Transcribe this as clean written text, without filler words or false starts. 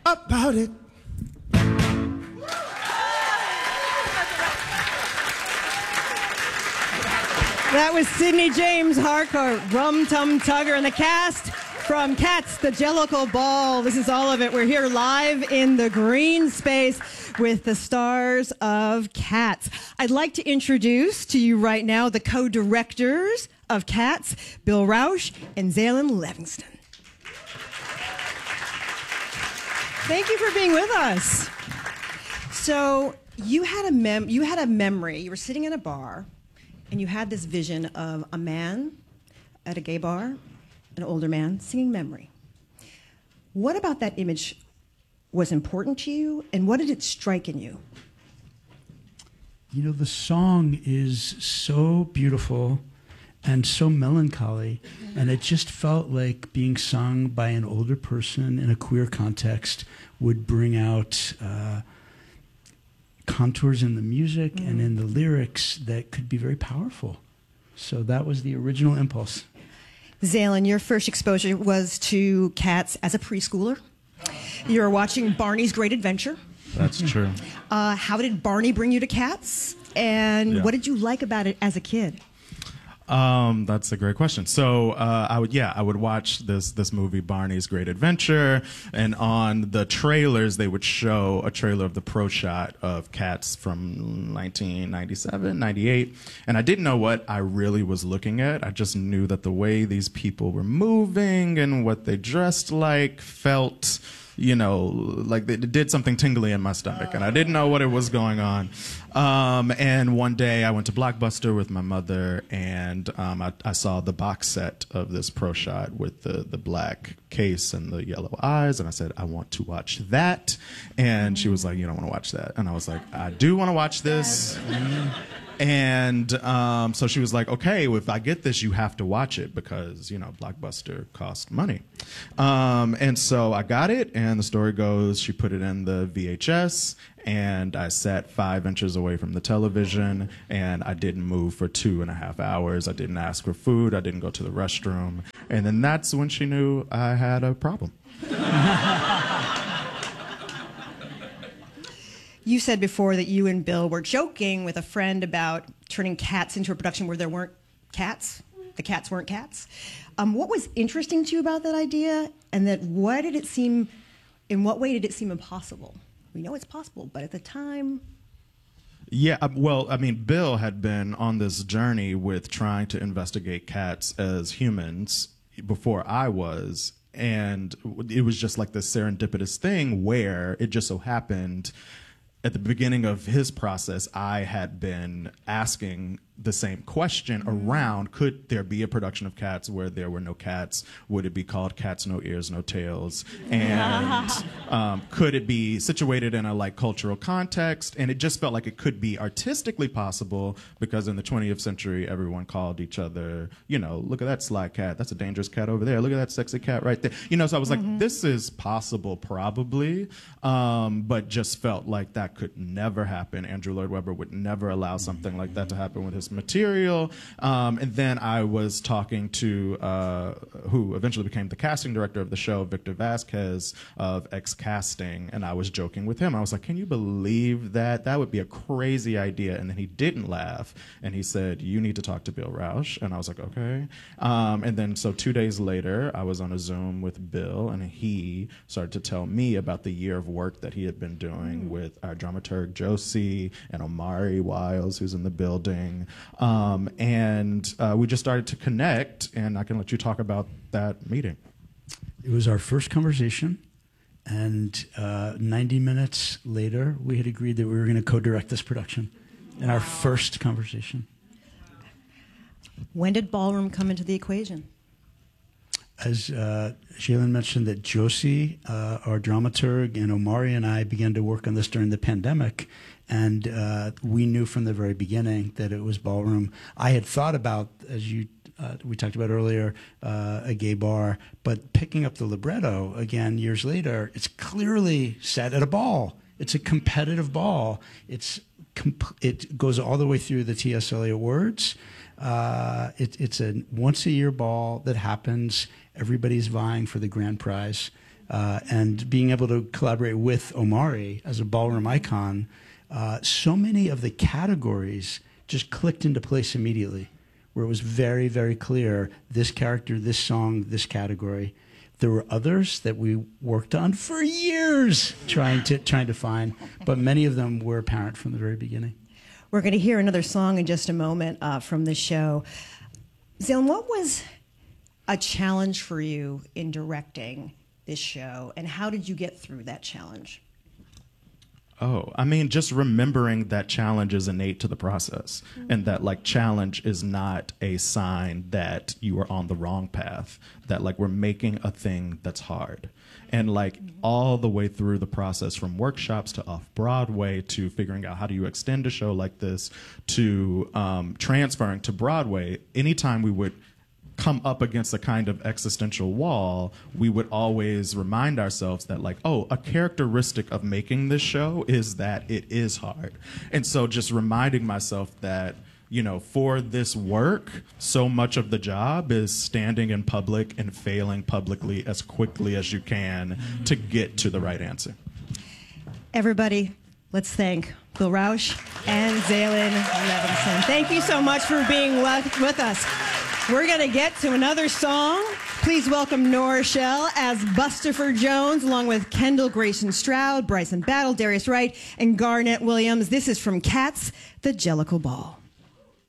about it. That was Sidney James Harcourt, Rum Tum Tugger, and the cast from Cats, the Jellicle Ball. This is all of it. We're here live in the green space with the stars of Cats. I'd like to introduce to you right now the co-directors of Cats, Bill Rauch and Zalyn Livingston. Thank you for being with us. So you had a memory. You were sitting in a bar, and you had this vision of a man at a gay bar, an older man, singing Memory. What about that image was important to you, and what did it strike in you? You know, the song is so beautiful and so melancholy, and it just felt like being sung by an older person in a queer context would bring out contours in the music and in the lyrics that could be very powerful. So that was the original impulse. Zalyn, your first exposure was to Cats as a preschooler. You were watching Barney's Great Adventure. That's true. How did Barney bring you to Cats? And what did you like about it as a kid? That's a great question. So I would watch this movie Barney's Great Adventure, and on the trailers they would show a trailer of the pro shot of Cats from 1997, 98, and I didn't know what I really was looking at. I just knew that the way these people were moving and what they dressed like felt, you know, like they did something tingly in my stomach, and I didn't know what it was going on. And one day I went to Blockbuster with my mother, and I saw the box set of this pro shot with the black case and the yellow eyes, and I said, I want to watch that. And she was like, you don't want to watch that. And I was like, I do want to watch this. And so she was like, okay, well, if I get this, you have to watch it because, you know, Blockbuster cost money. And so I got it, and the story goes, she put it in the VHS, and I sat 5 inches away from the television, and I didn't move for 2.5 hours. I didn't ask for food. I didn't go to the restroom. And then that's when she knew I had a problem. You said before that you and Bill were joking with a friend about turning Cats into a production where there weren't cats. The cats weren't cats. What was interesting to you about that idea, and that in what way did it seem impossible? We know it's possible, but at the time... Yeah, well, I mean, Bill had been on this journey with trying to investigate cats as humans before I was, and it was just like this serendipitous thing where it just so happened at the beginning of his process, I had been asking the same question around, could there be a production of Cats where there were no cats? Would it be called Cats No Ears, No Tails? And could it be situated in a like cultural context? And it just felt like it could be artistically possible because in the 20th century, everyone called each other, you know, look at that sly cat. That's a dangerous cat over there. Look at that sexy cat right there. You know, so I was like, this is possible probably, but just felt like that could never happen. Andrew Lloyd Webber would never allow something like that to happen with his material. And then I was talking to who eventually became the casting director of the show, Victor Vasquez of X Casting, and I was joking with him. I was like, can you believe that? That would be a crazy idea. And then he didn't laugh, and he said, you need to talk to Bill Rauch. And I was like, okay. And then so 2 days later, I was on a Zoom with Bill, and he started to tell me about the year of work that he had been doing with our dramaturg Josie and Omari Wiles, who's in the building. And we just started to connect, and I can let you talk about that meeting. It was our first conversation, and 90 minutes later, we had agreed that we were going to co-direct this production in our first conversation. When did ballroom come into the equation? As Zalyn mentioned, that Josie, our dramaturg, and Omari and I began to work on this during the pandemic, and we knew from the very beginning that it was ballroom. I had thought about, as we talked about earlier, a gay bar, but picking up the libretto again years later, it's clearly set at a ball. It's a competitive ball. It goes all the way through the T.S. Eliot words. It's a once-a-year ball that happens. Everybody's vying for the grand prize. and being able to collaborate with Omari as a ballroom icon, so many of the categories just clicked into place immediately, where it was very, very clear, this character, this song, this category. There were others that we worked on for years trying to find, but many of them were apparent from the very beginning. We're going to hear another song in just a moment from this show. Zalin, what was a challenge for you in directing this show, and how did you get through that challenge? Oh, I mean, just remembering that challenge is innate to the process, and that like challenge is not a sign that you are on the wrong path, that like we're making a thing that's hard. And like all the way through the process, from workshops to off-Broadway to figuring out how do you extend a show like this to transferring to Broadway, anytime we would come up against a kind of existential wall, we would always remind ourselves that like, oh, a characteristic of making this show is that it is hard. And so just reminding myself that, you know, for this work, so much of the job is standing in public and failing publicly as quickly as you can to get to the right answer. Everybody, let's thank Bill Rauch and Zalin Levinson. Thank you so much for being with us. We're going to get to another song. Please welcome Nora Shell as Bustopher Jones, along with Kendall Grayson Stroud, Bryson Battle, Darius Wright, and Garnett Williams. This is from Cats, the Jellicle Ball.